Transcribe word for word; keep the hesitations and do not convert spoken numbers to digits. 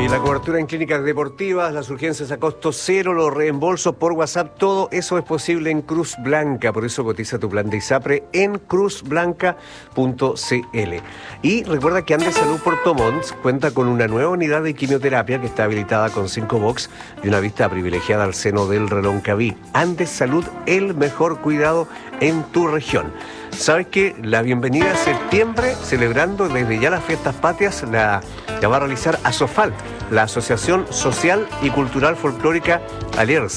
Oye, la cobertura en clínicas deportivas, las urgencias a costo cero, los reembolsos por WhatsApp, todo eso es posible en Cruz Blanca. Por eso cotiza tu plan de ISAPRE en cruz blanca punto c l. Y recuerda que Andes Salud Puerto Montt cuenta con una nueva unidad de quimioterapia que está habilitada con cinco box y una vista privilegiada al seno del Reloncaví. Andes Salud, el mejor cuidado en tu región. ¿Sabes qué? La bienvenida a septiembre, celebrando desde ya las fiestas patrias, la, la va a realizar ASOFAL, la Asociación Social y Cultural Folclórica Aliers.